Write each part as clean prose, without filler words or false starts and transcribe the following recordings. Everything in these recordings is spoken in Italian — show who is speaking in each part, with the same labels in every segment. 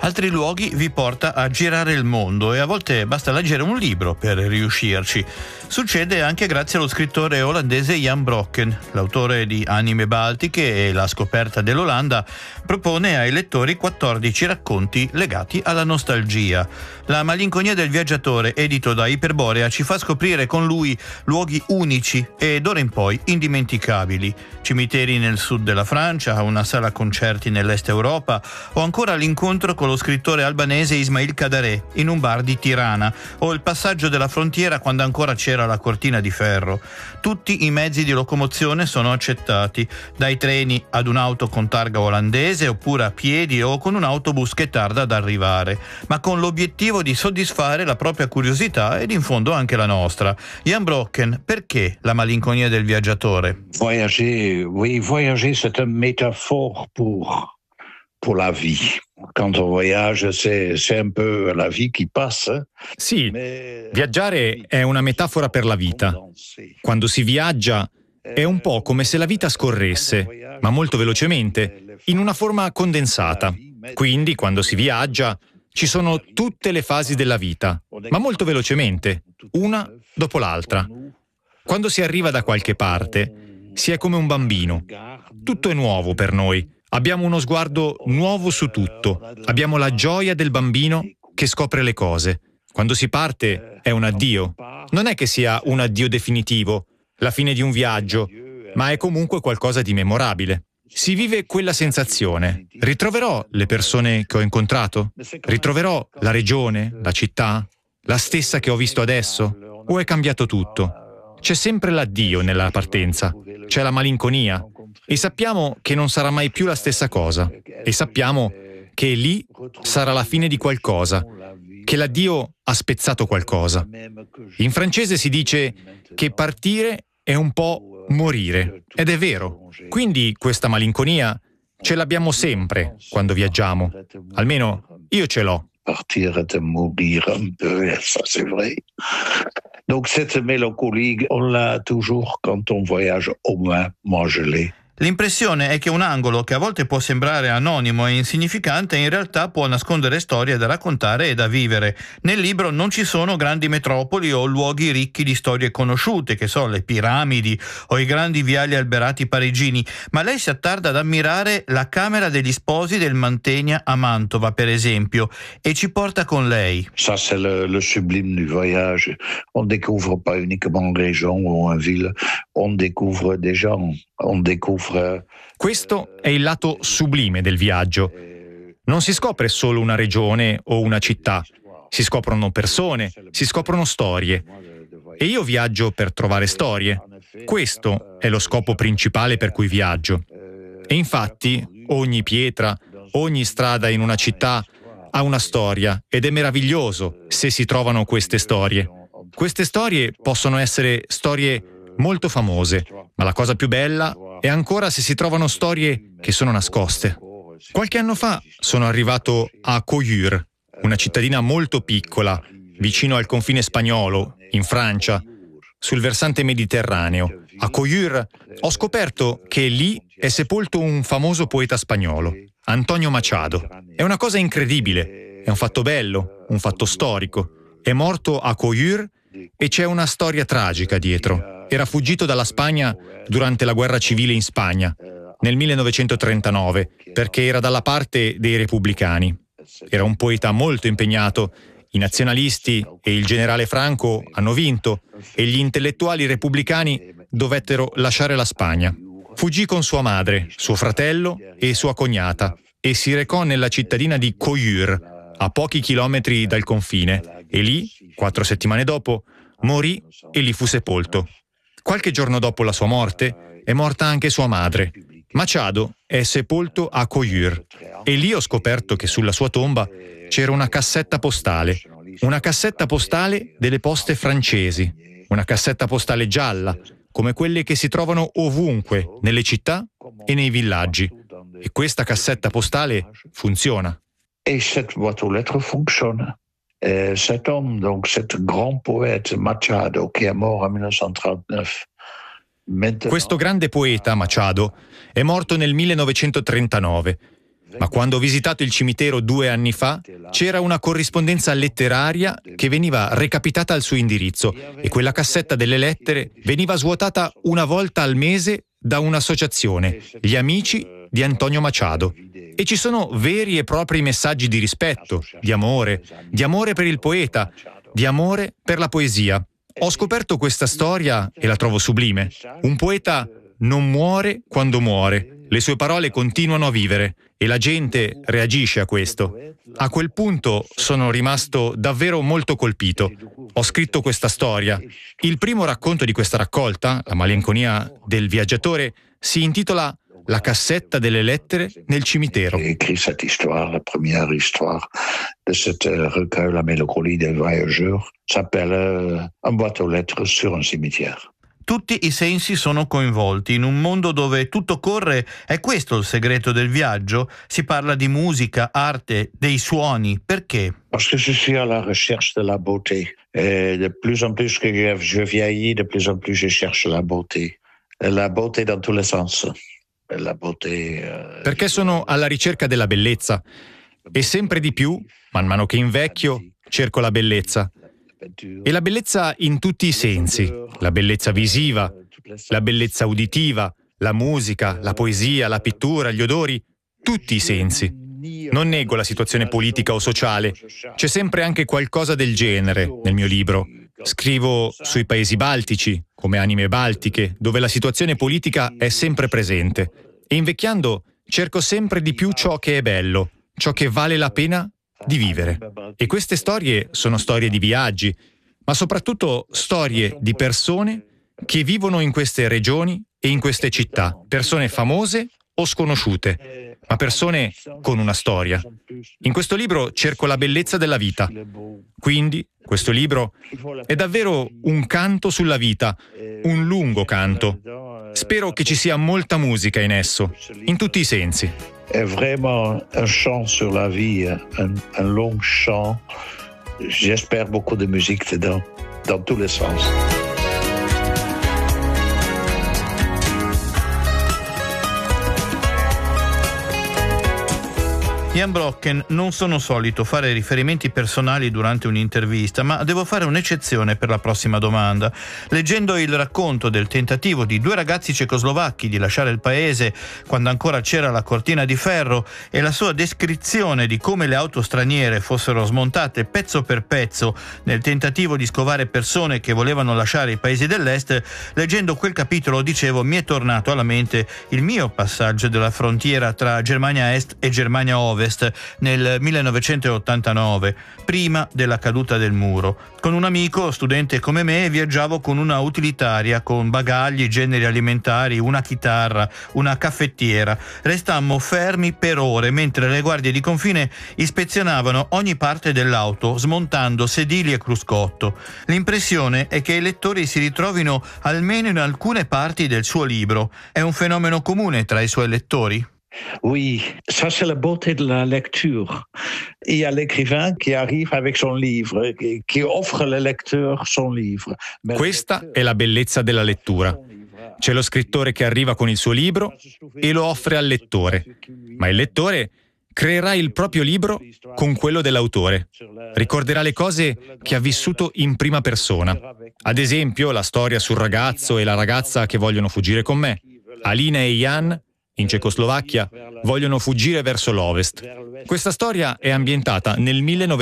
Speaker 1: Altri luoghi vi porta a girare il mondo e a volte basta leggere un libro per riuscirci. Succede anche grazie allo scrittore olandese Jan Brokken, l'autore di Anime Baltiche e La scoperta dell'Olanda, propone ai lettori 14 racconti legati alla nostalgia. La malinconia del viaggiatore, edito da Iperborea, ci fa scoprire con lui luoghi unici e d'ora in poi indimenticabili. Cimiteri nel sud della Francia, una sala concerti nell'est Europa o ancora l'incontro con lo scrittore albanese Ismail Kadare in un bar di Tirana o il passaggio della frontiera quando ancora c'era la cortina di ferro. Tutti i mezzi di locomozione sono accettati, dai treni ad un'auto con targa olandese oppure a piedi o con un autobus che tarda ad arrivare, ma con l'obiettivo di soddisfare la propria curiosità ed in fondo anche la nostra. Jan Brokken, perché la malinconia del viaggiatore?
Speaker 2: Voyager c'est une métaphore pour la vie. Quand on voyage, c'est un peu la vie qui passe.
Speaker 3: Sì, viaggiare è una metafora per la vita. Quando si viaggia è un po' come se la vita scorresse, ma molto velocemente, in una forma condensata. Quindi, quando si viaggia, ci sono tutte le fasi della vita, ma molto velocemente, una dopo l'altra. Quando si arriva da qualche parte, si è come un bambino. Tutto è nuovo per noi. Abbiamo uno sguardo nuovo su tutto. Abbiamo la gioia del bambino che scopre le cose. Quando si parte è un addio. Non è che sia un addio definitivo, la fine di un viaggio, ma è comunque qualcosa di memorabile. Si vive quella sensazione. Ritroverò le persone che ho incontrato? Ritroverò la regione, la città, la stessa che ho visto adesso? O è cambiato tutto? C'è sempre l'addio nella partenza, c'è la malinconia e sappiamo che non sarà mai più la stessa cosa e sappiamo che lì sarà la fine di qualcosa, che l'addio ha spezzato qualcosa. In francese si dice che partire è un po' morire, ed è vero. Quindi questa malinconia ce l'abbiamo sempre quando viaggiamo, almeno io ce l'ho.
Speaker 2: Partir et mourir un peu, ça c'est vrai. Donc cette mélancolie, on l'a toujours quand on voyage, au moins moi je l'ai.
Speaker 1: L'impressione è che un angolo che a volte può sembrare anonimo e insignificante in realtà può nascondere storie da raccontare e da vivere. Nel libro non ci sono grandi metropoli o luoghi ricchi di storie conosciute, che so, le piramidi o i grandi viali alberati parigini, ma lei si attarda ad ammirare la Camera degli Sposi del Mantegna a Mantova, per esempio, e ci porta con lei.
Speaker 2: Ça c'est le sublime du voyage. On découvre pas uniquement une région ou une ville, on découvre des gens, on découvre.
Speaker 3: Questo è il lato sublime del viaggio. Non si scopre solo una regione o una città, si scoprono persone, si scoprono storie. E io viaggio per trovare storie. Questo è lo scopo principale per cui viaggio. E infatti ogni pietra, ogni strada in una città ha una storia ed è meraviglioso se si trovano queste storie. Queste storie possono essere storie molto famose, ma la cosa più bella è ancora se si trovano storie che sono nascoste. Qualche anno fa sono arrivato a Coyur, una cittadina molto piccola, vicino al confine spagnolo, in Francia, sul versante mediterraneo. A Coyur ho scoperto che lì è sepolto un famoso poeta spagnolo, Antonio Machado. È una cosa incredibile, è un fatto bello, un fatto storico. È morto a Coyur e c'è una storia tragica dietro. Era fuggito dalla Spagna durante la guerra civile in Spagna, nel 1939, perché era dalla parte dei repubblicani. Era un poeta molto impegnato. I nazionalisti e il generale Franco hanno vinto e gli intellettuali repubblicani dovettero lasciare la Spagna. Fuggì con sua madre, suo fratello e sua cognata e si recò nella cittadina di Coyur, a pochi chilometri dal confine, e lì, 4 settimane dopo, morì e lì fu sepolto. Qualche giorno dopo la sua morte è morta anche sua madre. Machado è sepolto a Coyur e lì ho scoperto che sulla sua tomba c'era una cassetta postale delle poste francesi, una cassetta postale gialla, come quelle che si trovano ovunque, nelle città e nei villaggi. E questa cassetta postale funziona.
Speaker 2: Et cette boîte aux lettres fonctionne. Cet homme, donc cet grand poète Machado, qui est mort en 1939.
Speaker 3: Questo grande poeta, Machado, è morto nel 1939. ma quando ho visitato il cimitero 2 anni fa, c'era una corrispondenza letteraria che veniva recapitata al suo indirizzo e quella cassetta delle lettere veniva svuotata una volta al mese da un'associazione, gli Amici di Antonio Machado. E ci sono veri e propri messaggi di rispetto, di amore per il poeta, di amore per la poesia. Ho scoperto questa storia e la trovo sublime. Un poeta non muore quando muore, le sue parole continuano a vivere e la gente reagisce a questo. A quel punto sono rimasto davvero molto colpito. Ho scritto questa storia. Il primo racconto di questa raccolta, La malinconia del viaggiatore, si intitola La cassetta delle lettere nel cimitero.
Speaker 2: J'ai écrit cette histoire, la première histoire de cette recueil, La mélancolie des voyageurs, s'appelle Un boîte aux lettres sur un cimetière.
Speaker 1: Tutti i sensi sono coinvolti in un mondo dove tutto corre. È questo il segreto del viaggio? Si parla di musica, arte, dei suoni. Perché?
Speaker 2: Parce que je suis à la recherche de la beauté. Et de plus en plus que je vieillis, de plus en plus je cherche la beauté. La beauté dans tous les sens. La beauté.
Speaker 3: Perché sono alla ricerca della bellezza e sempre di più, man mano che invecchio, cerco la bellezza. E la bellezza in tutti i sensi, la bellezza visiva, la bellezza uditiva, la musica, la poesia, la pittura, gli odori, tutti i sensi. Non nego la situazione politica o sociale, c'è sempre anche qualcosa del genere nel mio libro. Scrivo sui paesi baltici, come Anime Baltiche, dove la situazione politica è sempre presente. E invecchiando cerco sempre di più ciò che è bello, ciò che vale la pena di vivere. E queste storie sono storie di viaggi, ma soprattutto storie di persone che vivono in queste regioni e in queste città, persone famose o sconosciute, ma persone con una storia. In questo libro cerco la bellezza della vita. Quindi, questo libro è davvero un canto sulla vita, un lungo canto. Spero che ci sia molta musica in esso, in tutti i sensi.
Speaker 2: È vraiment un chant sur la vie, un long chant. J'espère beaucoup de musique dedans, dans tous les sens.
Speaker 1: Jan Brocken, non sono solito fare riferimenti personali durante un'intervista, ma devo fare un'eccezione per la prossima domanda. Leggendo il racconto del tentativo di 2 ragazzi cecoslovacchi di lasciare il paese quando ancora c'era la cortina di ferro e la sua descrizione di come le auto straniere fossero smontate pezzo per pezzo nel tentativo di scovare persone che volevano lasciare i paesi dell'est, leggendo quel capitolo, dicevo, mi è tornato alla mente il mio passaggio della frontiera tra Germania Est e Germania Ovest nel 1989, prima della caduta del muro. Con un amico, studente come me, viaggiavo con una utilitaria con bagagli, generi alimentari, una chitarra, una caffettiera. Restammo fermi per ore mentre le guardie di confine ispezionavano ogni parte dell'auto, smontando sedili e cruscotto. L'impressione è che i lettori si ritrovino almeno in alcune parti del suo libro. È un fenomeno comune tra i suoi lettori?
Speaker 2: Oui, ça c'est la beauté de la lecture. Il y a l'écrivain qui arrive avec son livre, qui offre al lecteur son livre.
Speaker 3: Questa è la bellezza della lettura. C'è lo scrittore che arriva con il suo libro e lo offre al lettore, ma il lettore creerà il proprio libro con quello dell'autore. Ricorderà le cose che ha vissuto in prima persona. Ad esempio, la storia sul ragazzo e la ragazza che vogliono fuggire con me. Alina e Jan, in Cecoslovacchia, vogliono fuggire verso l'ovest. Questa storia è ambientata nel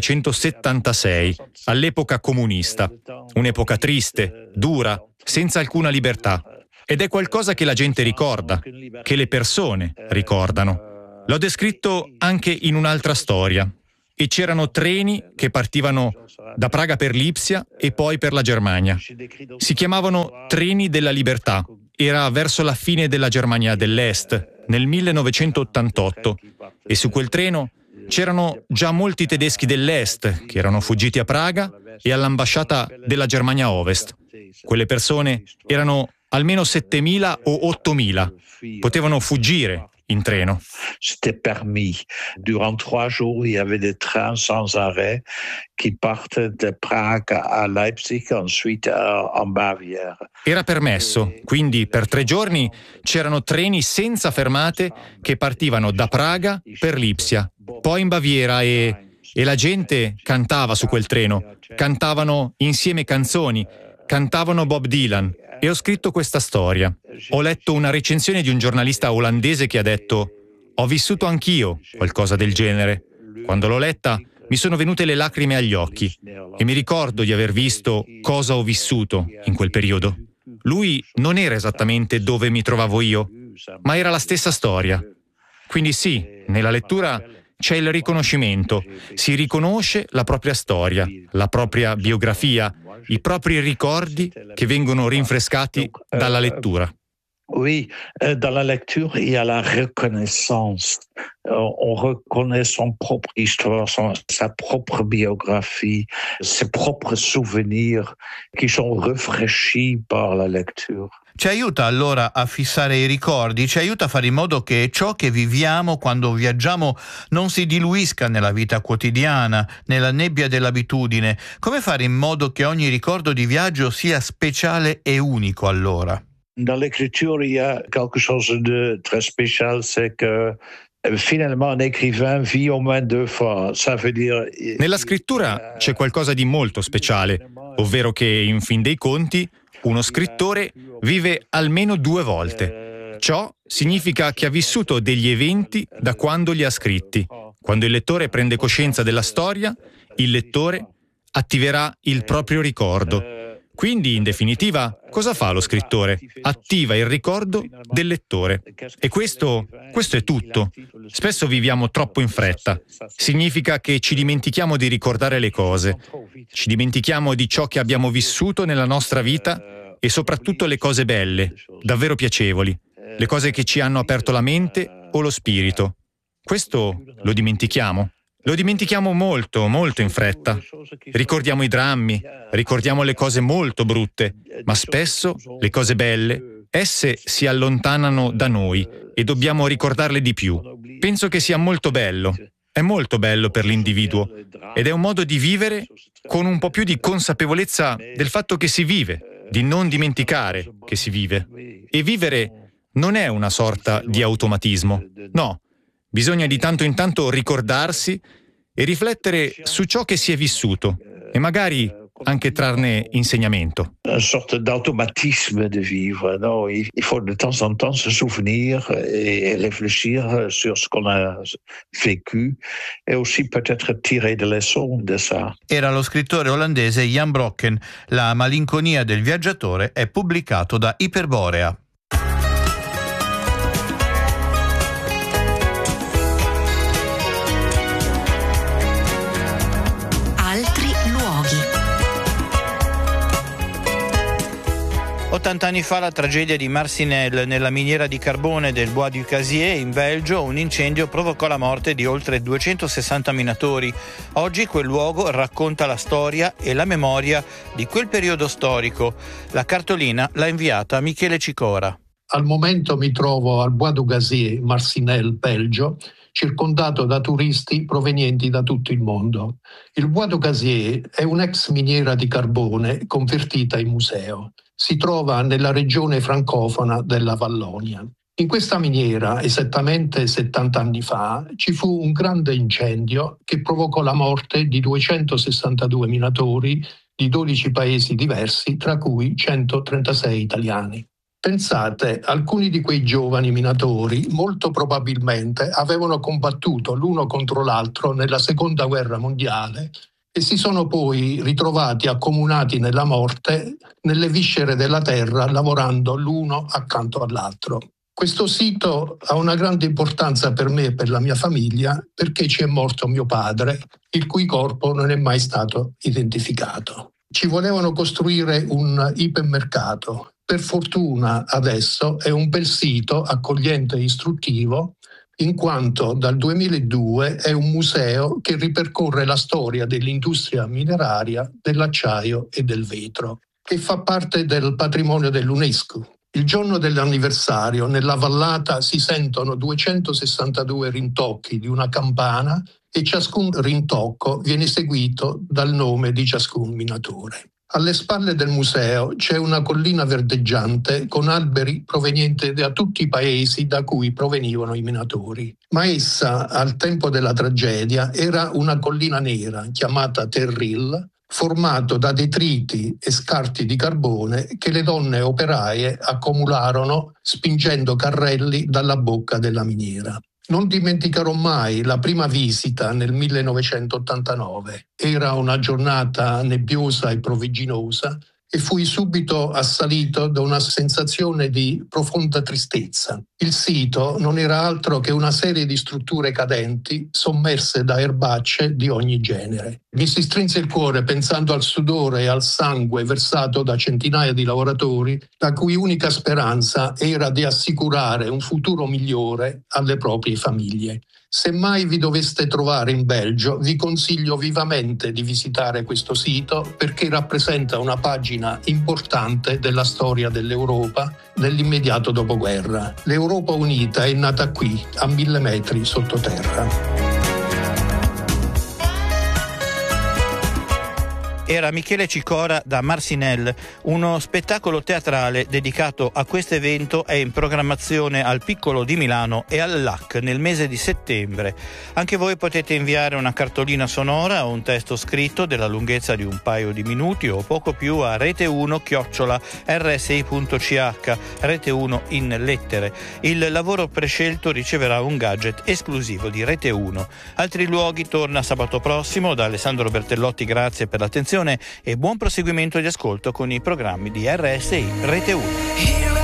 Speaker 3: 1976, all'epoca comunista. Un'epoca triste, dura, senza alcuna libertà. Ed è qualcosa che la gente ricorda, che le persone ricordano. L'ho descritto anche in un'altra storia. E c'erano treni che partivano da Praga per Lipsia e poi per la Germania. Si chiamavano Treni della Libertà. Era verso la fine della Germania dell'Est, nel 1988, e su quel treno c'erano già molti tedeschi dell'Est che erano fuggiti a Praga e all'ambasciata della Germania Ovest. Quelle persone erano almeno 7.000 o 8.000. Potevano fuggire in treno.
Speaker 2: C'était permis. Durant 3 jours, il y avait des trains sans arrêt qui partent de Prague à Leipzig, ensuite en Baviera.
Speaker 3: Era permesso, quindi per 3 giorni c'erano treni senza fermate che partivano da Praga per Lipsia, poi in Baviera e la gente cantava su quel treno, cantavano insieme canzoni, cantavano Bob Dylan e ho scritto questa storia. Ho letto una recensione di un giornalista olandese che ha detto «Ho vissuto anch'io qualcosa del genere». Quando l'ho letta mi sono venute le lacrime agli occhi e mi ricordo di aver visto cosa ho vissuto in quel periodo. Lui non era esattamente dove mi trovavo io, ma era la stessa storia. Quindi sì, nella lettura c'è il riconoscimento, si riconosce la propria storia, la propria biografia, i propri ricordi che vengono rinfrescati dalla lettura.
Speaker 2: Oui, dans la lecture, il y a la reconnaissance. On reconnaît son propre histoire, sa propre biographie, ses propres souvenirs qui sont rafraîchis par la lecture.
Speaker 1: Ci aiuta allora a fissare i ricordi, ci aiuta a fare in modo che ciò che viviamo quando viaggiamo non si diluisca nella vita quotidiana, nella nebbia dell'abitudine. Come fare in modo che ogni ricordo di viaggio sia speciale e unico allora?
Speaker 2: Dans l'écriture, il y a quelque chose de très spécial, c'est que finalement un écrivain vit au moins 2 fois. Ça veut dire...
Speaker 3: Nella scrittura c'è qualcosa di molto speciale, ovvero che in fin dei conti uno scrittore vive almeno 2 volte. Ciò significa che ha vissuto degli eventi da quando li ha scritti. Quando il lettore prende coscienza della storia, il lettore attiverà il proprio ricordo. Quindi, in definitiva, cosa fa lo scrittore? Attiva il ricordo del lettore. E questo è tutto. Spesso viviamo troppo in fretta. Significa che ci dimentichiamo di ricordare le cose. Ci dimentichiamo di ciò che abbiamo vissuto nella nostra vita e soprattutto le cose belle, davvero piacevoli, le cose che ci hanno aperto la mente o lo spirito. Questo lo dimentichiamo. Lo dimentichiamo molto, molto in fretta. Ricordiamo i drammi, ricordiamo le cose molto brutte, ma spesso le cose belle, esse si allontanano da noi e dobbiamo ricordarle di più. Penso che sia molto bello. È molto bello per l'individuo ed è un modo di vivere con un po' più di consapevolezza del fatto che si vive, di non dimenticare che si vive. E vivere non è una sorta di automatismo, no. Bisogna di tanto in tanto ricordarsi e riflettere su ciò che si è vissuto e magari anche trarne insegnamento.
Speaker 2: Une sorte d'automatisme de vivre. No? Il faut de temps en temps se souvenir et réfléchir sur ce qu'on a vécu et aussi peut-être tirer des leçons de ça.
Speaker 1: Era lo scrittore olandese Jan Brokken. La malinconia del viaggiatore è pubblicato da Iperborea.
Speaker 4: Altri luoghi.
Speaker 1: 80 anni fa la tragedia di Marcinelle nella miniera di carbone del Bois du Casier in Belgio. Un incendio provocò la morte di oltre 260 minatori. Oggi quel luogo racconta la storia e la memoria di quel periodo storico. La cartolina l'ha inviata Michele Cicora.
Speaker 5: Al momento mi trovo al Bois du Casier, Marcinelle, Belgio, circondato da turisti provenienti da tutto il mondo. Il Bois du Casier è un'ex miniera di carbone convertita in museo. Si trova nella regione francofona della Vallonia. In questa miniera, esattamente 70 anni fa, ci fu un grande incendio che provocò la morte di 262 minatori di 12 paesi diversi, tra cui 136 italiani. Pensate, alcuni di quei giovani minatori molto probabilmente avevano combattuto l'uno contro l'altro nella Seconda Guerra Mondiale e si sono poi ritrovati accomunati nella morte nelle viscere della terra, lavorando l'uno accanto all'altro. Questo sito ha una grande importanza per me e per la mia famiglia perché ci è morto mio padre, il cui corpo non è mai stato identificato. Ci volevano costruire un ipermercato. Per fortuna adesso è un bel sito accogliente e istruttivo, in quanto dal 2002 è un museo che ripercorre la storia dell'industria mineraria, dell'acciaio e del vetro, che fa parte del patrimonio dell'UNESCO. Il giorno dell'anniversario nella vallata si sentono 262 rintocchi di una campana e ciascun rintocco viene seguito dal nome di ciascun minatore. Alle spalle del museo c'è una collina verdeggiante con alberi provenienti da tutti i paesi da cui provenivano i minatori. Ma essa, al tempo della tragedia, era una collina nera chiamata Terril, formato da detriti e scarti di carbone che le donne operaie accumularono spingendo carrelli dalla bocca della miniera. Non dimenticherò mai la prima visita nel 1989. Era una giornata nebbiosa e proviginosa e fui subito assalito da una sensazione di profonda tristezza. Il sito non era altro che una serie di strutture cadenti sommerse da erbacce di ogni genere. Mi si strinse il cuore pensando al sudore e al sangue versato da centinaia di lavoratori, la cui unica speranza era di assicurare un futuro migliore alle proprie famiglie. Se mai vi doveste trovare in Belgio, vi consiglio vivamente di visitare questo sito perché rappresenta una pagina importante della storia dell'Europa nell'immediato dopoguerra. L'Europa unita è nata qui, a 1000 metri sottoterra.
Speaker 1: Era Michele Cicora da Marcinelle. Uno spettacolo teatrale dedicato a questo evento è in programmazione al Piccolo di Milano e al LAC nel mese di settembre. Anche voi potete inviare una cartolina sonora o un testo scritto della lunghezza di un paio di minuti o poco più a rete1@rsi.ch, rete1 in lettere. Il lavoro prescelto riceverà un gadget esclusivo di Rete 1. Altri luoghi torna sabato prossimo. Da Alessandro Bertellotti grazie per l'attenzione e buon proseguimento di ascolto con i programmi di RSI Rete 1.